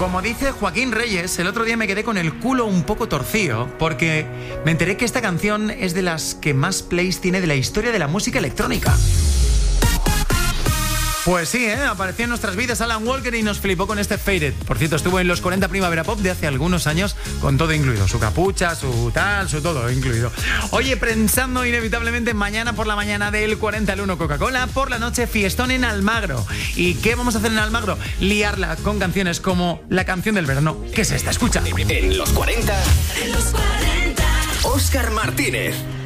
Como dice Joaquín Reyes, el otro día me quedé con el culo un poco torcido porque me enteré que esta canción es de las que más plays tiene de la historia de la música electrónica. Pues sí, apareció en nuestras vidas Alan Walker y nos flipó con este Faded. Por cierto, estuvo en los 40 Primavera Pop de hace algunos años con todo incluido. Su capucha, su tal, su todo incluido. Oye, pensando inevitablemente mañana por la mañana del 40 al 1 Coca-Cola, por la noche fiestón en Almagro. ¿Y qué vamos a hacer en Almagro? Liarla con canciones como la canción del verano. ¿Qué es esta? Escucha. En los 40. En los 40. Óscar Martínez.